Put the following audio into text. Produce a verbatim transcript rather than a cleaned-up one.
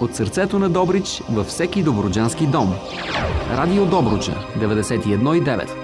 от сърцето на Добрич във всеки добруджански дом. Радио Добруджа деветдесет и едно и девет.